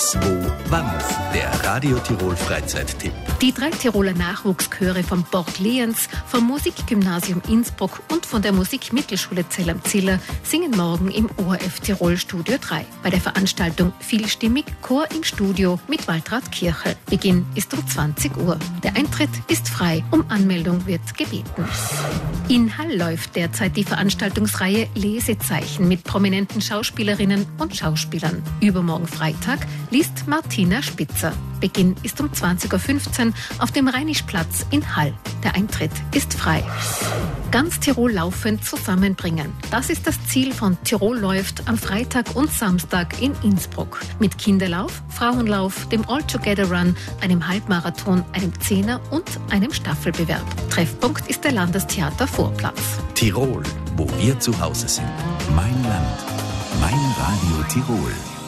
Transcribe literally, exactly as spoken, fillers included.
Was, Wo, Wann. Der Radio Tirol Freizeit-Tipp. Die drei Tiroler Nachwuchschöre vom Bord Lienz, vom Musikgymnasium Innsbruck und von der Musikmittelschule Zell am Ziller singen morgen im O R F Tirol Studio drei. Bei der Veranstaltung Vielstimmig Chor im Studio mit Waltraud Kirchel. Beginn ist um zwanzig Uhr. Der Eintritt ist frei. Um Anmeldung wird gebeten. In Hall läuft derzeit die Veranstaltungsreihe Lesezeichen mit prominenten Schauspielerinnen und Schauspielern. Übermorgen Freitag liest Martina Spitzer. Beginn ist um zwanzig Uhr fünfzehn auf dem Rheinischplatz in Hall. Der Eintritt ist frei. Ganz Tirol laufend zusammenbringen. Das ist das Ziel von Tirol läuft am Freitag und Samstag in Innsbruck. Mit Kinderlauf, Frauenlauf, dem All-Together Run, einem Halbmarathon, einem Zehner und einem Staffelbewerb. Treffpunkt ist der Landestheater Vorplatz. Tirol, wo wir zu Hause sind. Mein Land, mein Radio Tirol.